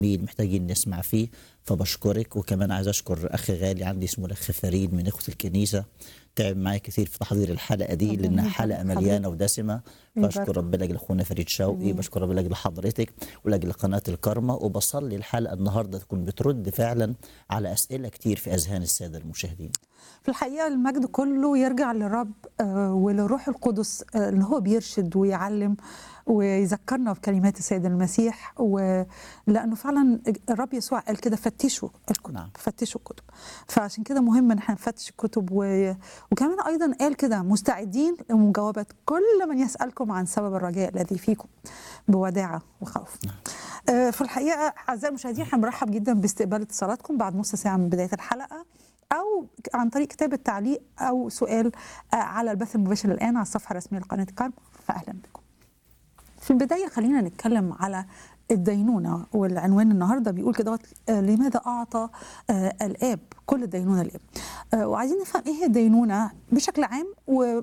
محتاجين نسمع فيه. فبشكرك، وكمان عايز اشكر اخ غالي عندي اسمه الاخ فريد من اخوه الكنيسه، تعب معايا كثير في تحضير الحلقه دي لانها ربنا حلقه يبارك مليانه حضرتك ودسمه. فاشكر ويبارك. ربنا لاجل اخونا فريد شوقي، امين. بشكر ربنا لاجل حضرتك ولاجل قناه الكرمه، وبصلي الحلقه النهارده تكون بترد فعلا على اسئله كتير في اذهان الساده المشاهدين. في الحقيقة المجد كله يرجع للرب ولروح القدس اللي هو بيرشد ويعلم ويذكرنا بكلمات السيد المسيح، ولأنه فعلا الرب يسوع قال كده فتشوا الكتب. نعم. فتشوا الكتب، فعشان كده مهم ان احنا نفتش الكتب وكمان ايضا قال كده مستعدين لمجاوبة كل من يسألكم عن سبب الرجاء الذي فيكم بوداعة وخوف. في الحقيقة أعزائي المشاهدين احنا بنرحب جدا باستقبال اتصالاتكم بعد نص ساعة من بداية الحلقة، أو عن طريق كتابة تعليق أو سؤال على البث المباشر الآن على الصفحة الرسمية لقناة الكرم. فأهلا بكم. في البداية خلينا نتكلم على الدينونة، والعنوان النهاردة بيقول كده لماذا أعطى الآب كل الدينونة الآب. وعايزين نفهم إيه هي الدينونة بشكل عام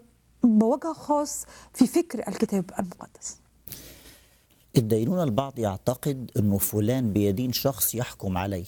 وبوجه خاص في فكر الكتاب المقدس. الدينونه البعض يعتقد انه فلان بيدين شخص يحكم عليه.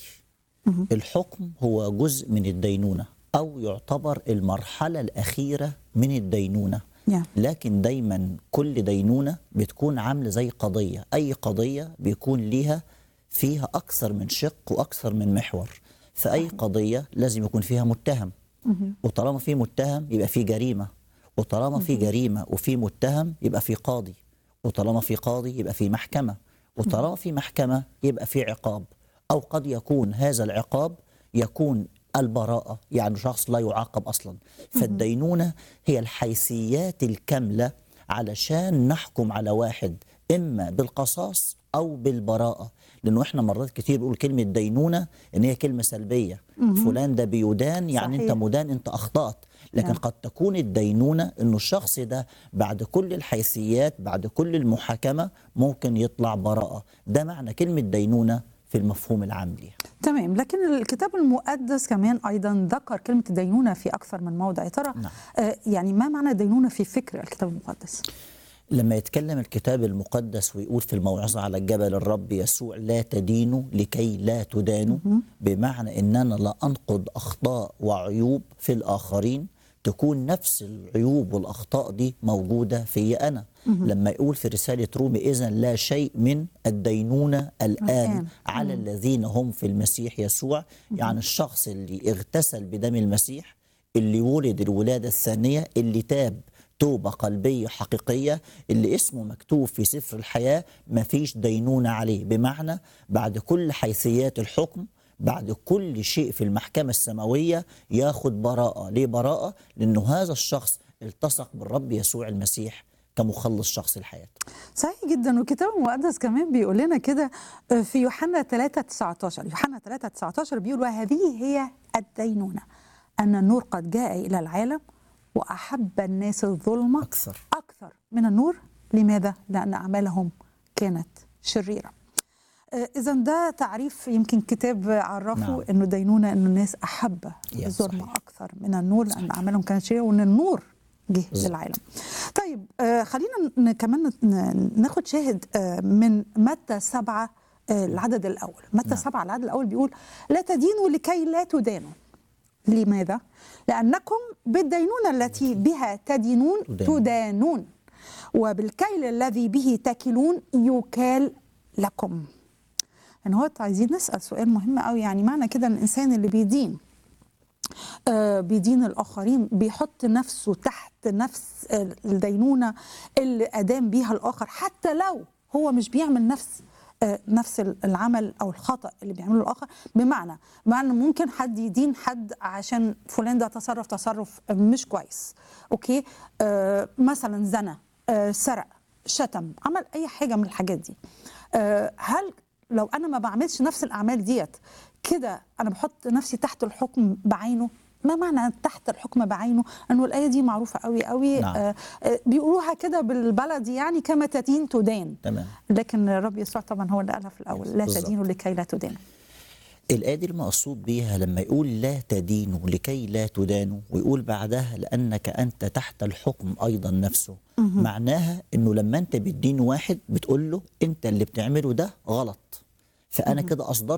الحكم هو جزء من الدينونة أو يعتبر المرحلة الأخيرة من الدينونة. لكن دايما كل دينونة بتكون عاملة زي قضية، أي قضية بيكون ليها فيها أكثر من شق وأكثر من محور. فأي قضية لازم يكون فيها متهم، وطالما في متهم يبقى في جريمة، وطالما في جريمة وفي متهم يبقى في قاضي، وطالما في قاضي يبقى في محكمة، وطالما في محكمة يبقى في عقاب، أو قد يكون هذا العقاب يكون البراءة، يعني شخص لا يعاقب أصلا. فالدينونة هي الحيثيات الكاملة علشان نحكم على واحد إما بالقصاص أو بالبراءة. لأنه إحنا مرات كتير بنقول كلمة دينونة إن هي كلمة سلبية، فلان ده بيدان يعني صحيح. أنت مدان، أنت أخطأت. لكن قد تكون الدينونة إنه الشخص ده بعد كل الحيثيات، بعد كل المحاكمة ممكن يطلع براءة. ده معنى كلمة دينونة في المفهوم العام ليها. تمام، لكن الكتاب المقدس كمان أيضا ذكر كلمة الدينونة في أكثر من موضع. ترى يعني ما معنى الدينونة في فكر الكتاب المقدس؟ لما يتكلم الكتاب المقدس ويقول في الموعظة على الجبل الرب يسوع لا تدينوا لكي لا تدانوا، بمعنى إن أنا لا أنقض أخطاء وعيوب في الآخرين تكون نفس العيوب والأخطاء دي موجودة في أنا. لما يقول في رسالة رومي إذن لا شيء من الدينونة الآن على الذين هم في المسيح يسوع، يعني الشخص اللي اغتسل بدم المسيح، اللي ولد الولادة الثانية، اللي تاب توبة قلبية حقيقية، اللي اسمه مكتوب في سفر الحياة، مفيش دينونة عليه. بمعنى بعد كل حيثيات الحكم، بعد كل شيء في المحكمة السماوية ياخد براءة. ليه براءة؟ لأنه هذا الشخص التصق بالرب يسوع المسيح كمخلص شخص الحياة. صحيح جدا. والكتاب المقدس كمان بيقول لنا كده في يوحنا 3:19. يوحنا 3:19 بيقول وهذه هي الدينونة أن النور قد جاء إلى العالم وأحب الناس الظلمة أكثر من النور. لماذا؟ لأن أعمالهم كانت شريرة. إذا ده تعريف يمكن كتاب عرفه إنه دينونة إنه الناس أحب الظلمة أكثر من النور لأن أعمالهم كانت شريرة، وإن النور جه للعالم. طيب خلينا كمان ناخد شاهد من متى 7 العدد الأول. متى 7 العدد الأول بيقول لا تدينوا لكي لا تدانوا. لماذا؟ لأنكم بالدينونة التي بها تدينون تدانون، وبالكيل الذي به تكلون يكال لكم. يعني هو عايزين نسأل سؤال مهم قوي، يعني معنى كده ان الانسان اللي بيدين الاخرين بيحط نفسه تحت نفس الدينونة اللي ادام بيها الاخر، حتى لو هو مش بيعمل نفس العمل او الخطأ اللي بيعمله الاخر. بمعنى ممكن حد يدين حد عشان فلان ده تصرف مش كويس، اوكي، مثلا زنى، سرق، شتم، عمل اي حاجة من الحاجات دي. هل لو انا ما بعملش نفس الاعمال ديت كده انا بحط نفسي تحت الحكم بعينه؟ ما معنى تحت الحكم بعينه؟ انه الايه دي معروفه قوي قوي. بيقولوها كده بالبلدي يعني كما تدين تدان. تمام. لكن الرب يسوع طبعا هو اللي قالها في الاول لا تدينوا لكي لا تدانوا. الآية دي المقصود بيها لما يقول لا تدينوا لكي لا تدانوا، ويقول بعدها لأنك أنت تحت الحكم أيضا نفسه. معناها أنه لما أنت بتدين واحد بتقول له أنت اللي بتعمله ده غلط، فانا كده اصدرت